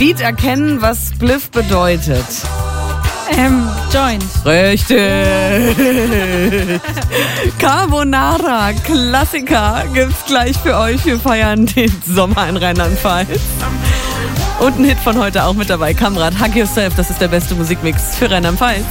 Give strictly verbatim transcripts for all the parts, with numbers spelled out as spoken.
Lied erkennen, was Spliff bedeutet. Ähm, Joint. Richtig. Carbonara, Klassiker, gibt's gleich für euch. Wir feiern den Sommer in Rheinland-Pfalz. Und ein Hit von heute auch mit dabei. Kamrat, Hug Yourself, das ist der beste Musikmix für Rheinland-Pfalz.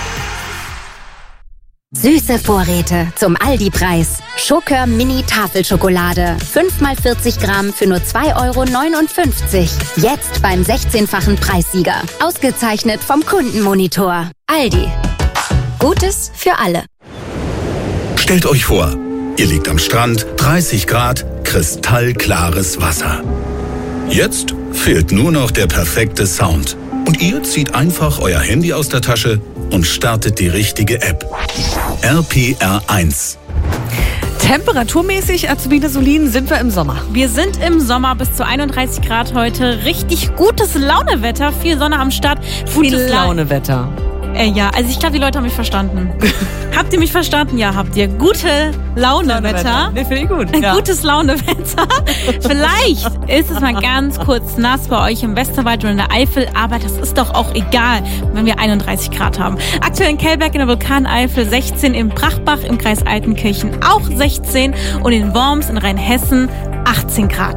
Süße Vorräte zum Aldi-Preis. Schokör Mini Tafelschokolade. fünf mal vierzig Gramm für nur zwei Euro neunundfünfzig. Jetzt beim sechzehnfachen Preissieger. Ausgezeichnet vom Kundenmonitor. Aldi. Gutes für alle. Stellt euch vor, ihr liegt am Strand, dreißig Grad, kristallklares Wasser. Jetzt fehlt nur noch der perfekte Sound. Und ihr zieht einfach euer Handy aus der Tasche und startet die richtige App. R P R eins. Temperaturmäßig, Azubine Solin, sind wir im Sommer. Wir sind im Sommer bis zu einunddreißig Grad heute. Richtig gutes Launewetter, viel Sonne am Start. Gutes Launewetter. Äh, ja, also ich glaube, die Leute haben mich verstanden. Habt ihr mich verstanden? Ja, habt ihr. Gute Launewetter. Nee, finde ich gut. Ja. Gutes Launewetter. Vielleicht ist es mal ganz kurz nass bei euch im Westerwald oder in der Eifel, aber das ist doch auch egal, wenn wir einunddreißig Grad haben. Aktuell in Kellberg in der Vulkaneifel sechzehn, im Brachbach im Kreis Altenkirchen auch sechzehn und in Worms in Rheinhessen achtzehn Grad.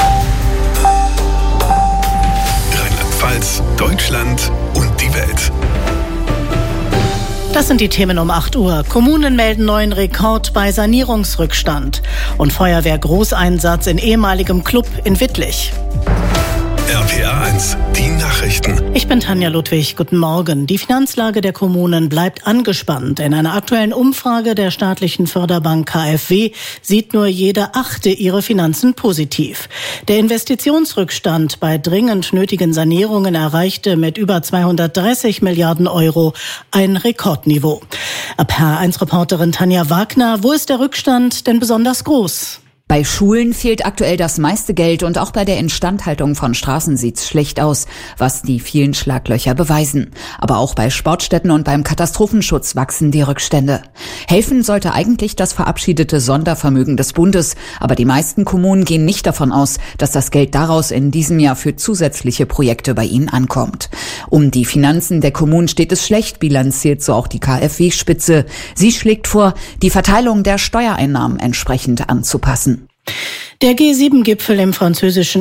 Rheinland-Pfalz, Deutschland und die Welt. Das sind die Themen um acht Uhr. Kommunen melden neuen Rekord bei Sanierungsrückstand. Und Feuerwehr-Großeinsatz in ehemaligem Club in Wittlich. R P R eins, die Nachrichten. Ich bin Tanja Ludwig. Guten Morgen. Die Finanzlage der Kommunen bleibt angespannt. In einer aktuellen Umfrage der staatlichen Förderbank K f W sieht nur jede Achte ihre Finanzen positiv. Der Investitionsrückstand bei dringend nötigen Sanierungen erreichte mit über zweihundertdreißig Milliarden Euro ein Rekordniveau. R P R eins Reporterin Tanja Wagner, wo ist der Rückstand denn besonders groß? Bei Schulen fehlt aktuell das meiste Geld und auch bei der Instandhaltung von Straßen sieht's schlecht aus, was die vielen Schlaglöcher beweisen. Aber auch bei Sportstätten und beim Katastrophenschutz wachsen die Rückstände. Helfen sollte eigentlich das verabschiedete Sondervermögen des Bundes, aber die meisten Kommunen gehen nicht davon aus, dass das Geld daraus in diesem Jahr für zusätzliche Projekte bei ihnen ankommt. Um die Finanzen der Kommunen steht es schlecht, bilanziert so auch die K f W-Spitze. Sie schlägt vor, die Verteilung der Steuereinnahmen entsprechend anzupassen. Der G sieben Gipfel im französischen